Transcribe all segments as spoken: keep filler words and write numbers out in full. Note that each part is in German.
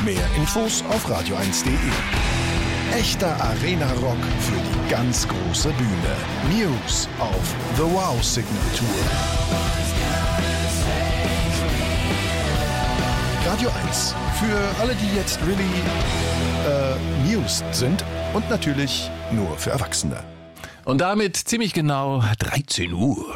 Mehr Infos auf radio eins punkt de. Echter Arena-Rock für die ganz große Bühne. Muse auf The Wow Signal Tour. Radio eins. Für alle, die jetzt really äh, mused sind und natürlich nur für Erwachsene. Und damit ziemlich genau dreizehn Uhr.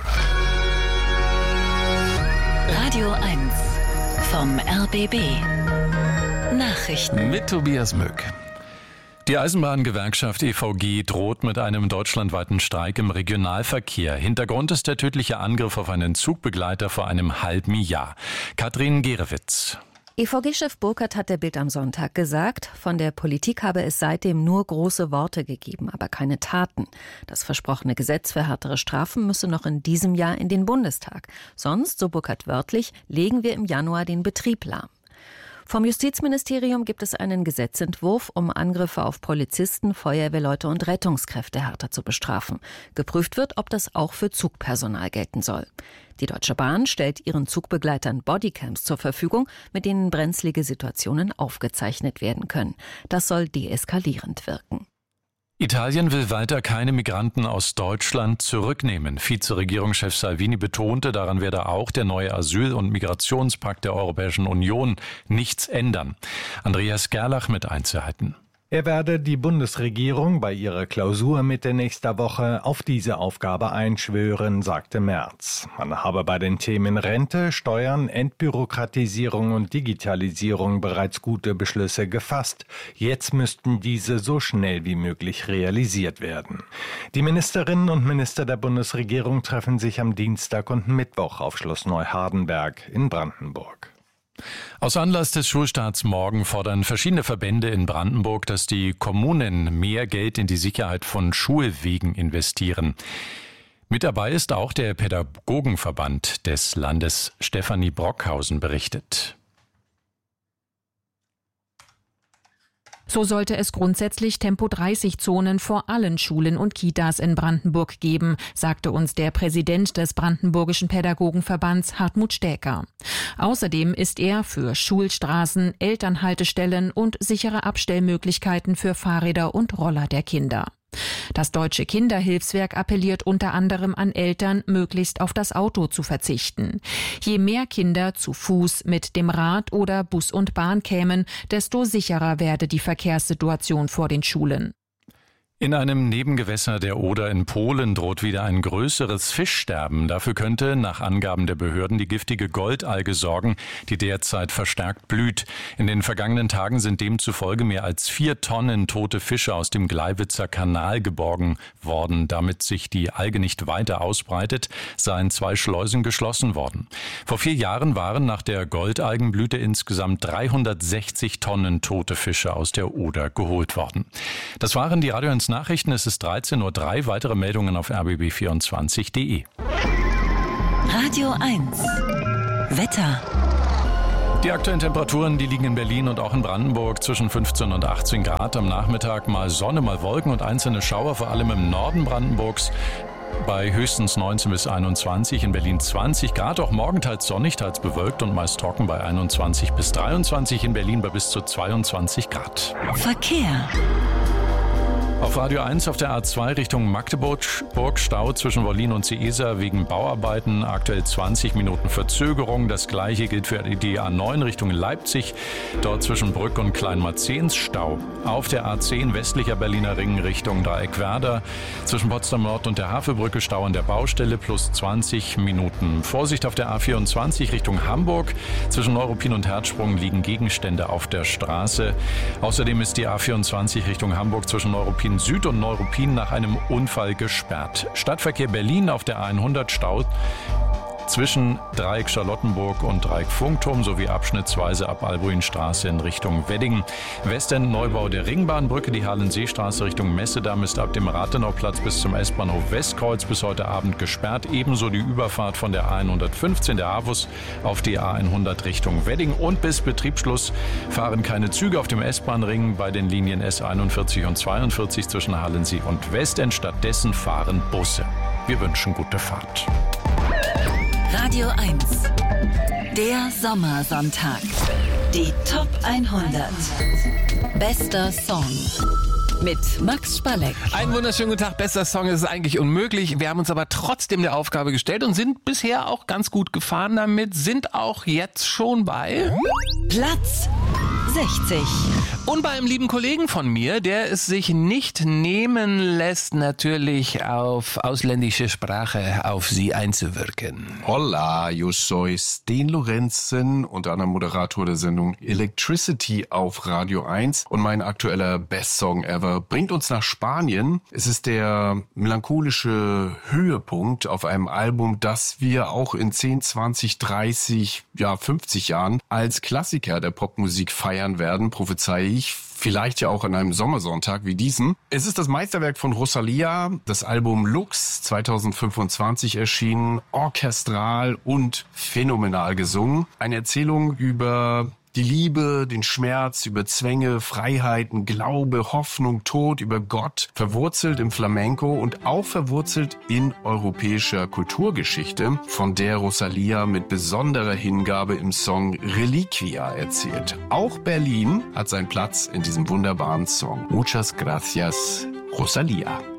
Radio eins vom R B B. Nachrichten mit Tobias Mück. Die Eisenbahngewerkschaft E V G droht mit einem deutschlandweiten Streik im Regionalverkehr. Hintergrund ist der tödliche Angriff auf einen Zugbegleiter vor einem halben Jahr. Katrin Gerewitz. E V G-Chef Burkhardt hat der Bild am Sonntag gesagt, von der Politik habe es seitdem nur große Worte gegeben, aber keine Taten. Das versprochene Gesetz für härtere Strafen müsse noch in diesem Jahr in den Bundestag. Sonst, so Burkhardt wörtlich, legen wir im Januar den Betrieb lahm. Vom Justizministerium gibt es einen Gesetzentwurf, um Angriffe auf Polizisten, Feuerwehrleute und Rettungskräfte härter zu bestrafen. Geprüft wird, ob das auch für Zugpersonal gelten soll. Die Deutsche Bahn stellt ihren Zugbegleitern Bodycams zur Verfügung, mit denen brenzlige Situationen aufgezeichnet werden können. Das soll deeskalierend wirken. Italien will weiter keine Migranten aus Deutschland zurücknehmen. Vizeregierungschef Salvini betonte, daran werde auch der neue Asyl- und Migrationspakt der Europäischen Union nichts ändern. Andreas Gerlach mit Einzelheiten. Er werde die Bundesregierung bei ihrer Klausur Mitte nächster Woche auf diese Aufgabe einschwören, sagte Merz. Man habe bei den Themen Rente, Steuern, Entbürokratisierung und Digitalisierung bereits gute Beschlüsse gefasst. Jetzt müssten diese so schnell wie möglich realisiert werden. Die Ministerinnen und Minister der Bundesregierung treffen sich am Dienstag und Mittwoch auf Schloss Neuhardenberg in Brandenburg. Aus Anlass des Schulstarts morgen fordern verschiedene Verbände in Brandenburg, dass die Kommunen mehr Geld in die Sicherheit von Schulwegen investieren. Mit dabei ist auch der Pädagogenverband des Landes. Stefanie Brockhausen berichtet. So sollte es grundsätzlich Tempo dreißig Zonen vor allen Schulen und Kitas in Brandenburg geben, sagte uns der Präsident des Brandenburgischen Pädagogenverbands Hartmut Stäker. Außerdem ist er für Schulstraßen, Elternhaltestellen und sichere Abstellmöglichkeiten für Fahrräder und Roller der Kinder. Das Deutsche Kinderhilfswerk appelliert unter anderem an Eltern, möglichst auf das Auto zu verzichten. Je mehr Kinder zu Fuß, mit dem Rad oder Bus und Bahn kämen, desto sicherer werde die Verkehrssituation vor den Schulen. In einem Nebengewässer der Oder in Polen droht wieder ein größeres Fischsterben. Dafür könnte nach Angaben der Behörden die giftige Goldalge sorgen, die derzeit verstärkt blüht. In den vergangenen Tagen sind demzufolge mehr als vier Tonnen tote Fische aus dem Gleiwitzer Kanal geborgen worden. Damit sich die Alge nicht weiter ausbreitet, seien zwei Schleusen geschlossen worden. Vor vier Jahren waren nach der Goldalgenblüte insgesamt dreihundertsechzig Tonnen tote Fische aus der Oder geholt worden. Das waren die Radio eins Nachrichten. Es ist dreizehn Uhr drei. Weitere Meldungen auf r b b vierundzwanzig punkt de. Radio eins Wetter. Die aktuellen Temperaturen, die liegen in Berlin und auch in Brandenburg zwischen fünfzehn und achtzehn Grad. Am Nachmittag mal Sonne, mal Wolken und einzelne Schauer, vor allem im Norden Brandenburgs. Bei höchstens neunzehn bis einundzwanzig, in Berlin zwanzig Grad, auch morgen teils sonnig, teils bewölkt und meist trocken bei einundzwanzig bis dreiundzwanzig, in Berlin bei bis zu zweiundzwanzig Grad. Verkehr. Auf Radio eins auf der A zwei Richtung Magdeburg, Stau zwischen Wollin und Seesa wegen Bauarbeiten, aktuell zwanzig Minuten Verzögerung. Das gleiche gilt für die A neun Richtung Leipzig, dort zwischen Brück und Kleinmarzens Stau. Auf der A zehn westlicher Berliner Ring Richtung Dreieckwerder, zwischen Potsdam Nord und der Havelbrücke Stau an der Baustelle plus zwanzig Minuten. Vorsicht auf der A vierundzwanzig Richtung Hamburg, zwischen Neuruppin und Herzsprung liegen Gegenstände auf der Straße. Außerdem ist die A vierundzwanzig Richtung Hamburg zwischen Neuruppin Süd und Neuruppin nach einem Unfall gesperrt. Stadtverkehr Berlin auf der A hundert Stau zwischen Dreieck Charlottenburg und Dreieck Funkturm sowie abschnittsweise ab Albuinstraße in Richtung Wedding. Westend Neubau der Ringbahnbrücke, die Harlen-See-Straße Richtung Messedamm ist ab dem Rathenauplatz bis zum S-Bahnhof Westkreuz bis heute Abend gesperrt. Ebenso die Überfahrt von der A hundertfünfzehn, der AWUS, auf die A hundert Richtung Wedding. Und bis Betriebsschluss fahren keine Züge auf dem S-Bahn-Ring bei den Linien S einundvierzig und zweiundvierzig zwischen Harlensee und Westend. Stattdessen fahren Busse. Wir wünschen gute Fahrt. Radio eins. Der Sommersonntag. Die Top hundert. Bester Song. Mit Max Spalleck. Einen wunderschönen guten Tag. Bester Song ist eigentlich unmöglich. Wir haben uns aber trotzdem der Aufgabe gestellt und sind bisher auch ganz gut gefahren damit. Sind auch jetzt schon bei Platz sechzig. Und bei einem lieben Kollegen von mir, der es sich nicht nehmen lässt, natürlich auf ausländische Sprache auf Sie einzuwirken. Hola, yo soy Sten Lorenzen, unter anderem Moderator der Sendung Electricity auf Radio eins. Und mein aktueller Best Song Ever bringt uns nach Spanien. Es ist der melancholische Höhepunkt auf einem Album, das wir auch in zehn, zwanzig, dreißig, ja fünfzig Jahren als Klassiker der Popmusik feiern werden, prophezeie ich. Vielleicht ja auch an einem Sommersonntag wie diesem. Es ist das Meisterwerk von Rosalía, das Album Lux, zwanzig fünfundzwanzig erschienen, orchestral und phänomenal gesungen. Eine Erzählung über die Liebe, den Schmerz, über Zwänge, Freiheiten, Glaube, Hoffnung, Tod, über Gott, verwurzelt im Flamenco und auch verwurzelt in europäischer Kulturgeschichte, von der Rosalía mit besonderer Hingabe im Song Reliquia erzählt. Auch Berlin hat seinen Platz in diesem wunderbaren Song. Muchas gracias, Rosalía.